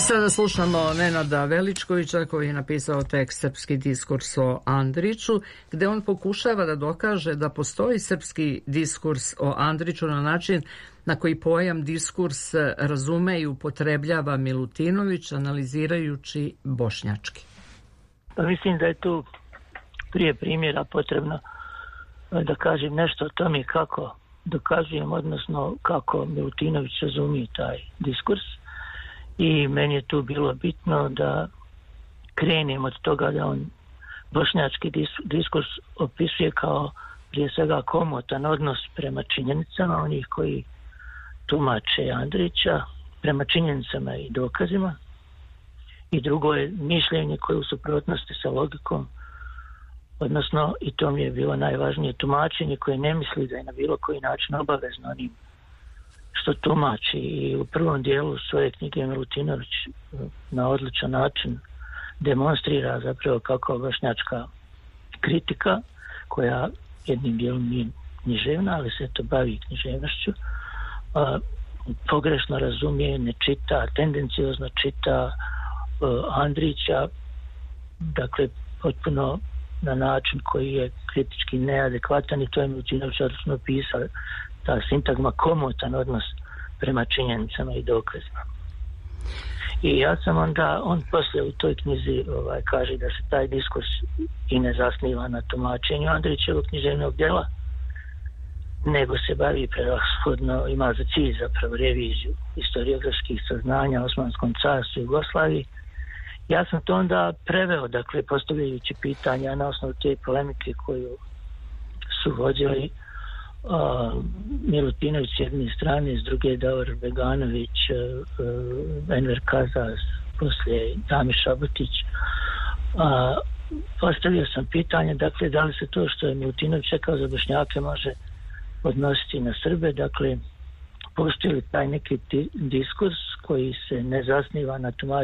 Sada slušamo Nenada Veličkovića koji je napisao tekst Srpski diskurs o Andriću, gde on pokušava da dokaže da postoji srpski diskurs o Andriću na način na koji pojam diskurs razume i upotrebljava Milutinović, analizirajući bošnjački. Pa mislim da je tu prije primjera potrebno da kažem nešto o tome kako dokazujem, odnosno kako Milutinović razumije taj diskurs. I meni je tu bilo bitno da krenem od toga da on bošnjački diskurs opisuje kao prije svega komotan odnos prema činjenicama, onih koji tumače Andrića, prema činjenicama i dokazima. I drugo je mišljenje koje u suprotnosti sa logikom, odnosno, i to mi je bilo najvažnije, tumačenje koje ne misli da je na bilo koji način obavezno onim što tumači. I u prvom dijelu svoje knjige Milutinović na odličan način demonstrira zapravo kako bošnjačka kritika, koja jednim dijelom nije književna, ali se to bavi književnošću, pogrešno razumije, ne čita, tendenciozno čita Andrića, dakle potpuno na način koji je kritički neadekvatan, i to je Milutinović odlično opisao, ta sintagma komotan odnos prema činjenicama i dokazima. I ja sam onda, on poslije u toj knjizi kaže da se taj diskurs i ne zasniva na tumačenju Andrićevog književnog djela, nego se bavi prevashodno, ima za cilj zapravo reviziju historiografskih saznanja o Osmanskom carstvu i Jugoslaviji. Ja sam to onda preveo, dakle, postavljajući pitanja na osnovu te polemike koju su vođili Milutinović s jedne strane, s druge Davor Beganović, Enver Kazas, poslije Damir Šabotić. Postavio sam pitanje, dakle, da li se to što je Milutinović rekao za Bošnjake može odnositi na Srbe, dakle, postoji li taj neki diskurs koji se ne zasniva na tumačenju